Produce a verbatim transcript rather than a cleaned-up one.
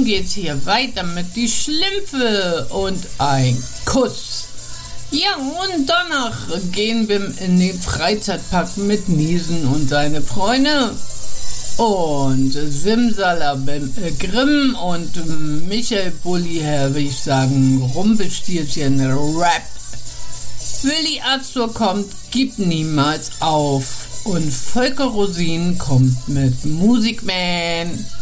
geht's hier weiter mit die Schlümpfe und ein Kuss. Ja, und danach gehen wir in den Freizeitpark mit Niesen und seine Freunde. Und Simsalabim äh, Grimm und Michael Bulli, Herr, will ich sagen, Rumpelstilzchen, Rap. Willi Azur kommt, gibt niemals auf. Und Volker Rosin kommt mit Musikman.